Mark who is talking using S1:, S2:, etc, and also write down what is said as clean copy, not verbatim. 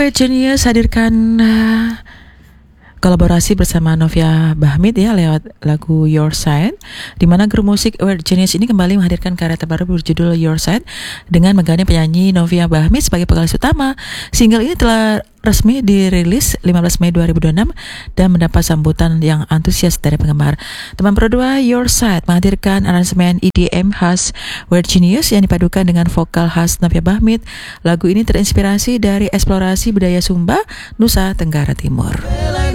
S1: Genius hadirkan kolaborasi bersama Novia Bahmit ya lewat lagu Your Side, di mana grup musik Weird Genius ini kembali menghadirkan karya terbaru berjudul Your Side dengan menggandeng penyanyi Novia Bahmit sebagai vokalis utama. Single ini telah resmi dirilis 15 Mei 2026 dan mendapat sambutan yang antusias dari penggemar. Teman berdua Your Side menghadirkan aransemen EDM khas Weird Genius yang dipadukan dengan vokal khas Novia Bahmit. Lagu ini terinspirasi dari eksplorasi budaya Sumba, Nusa Tenggara Timur.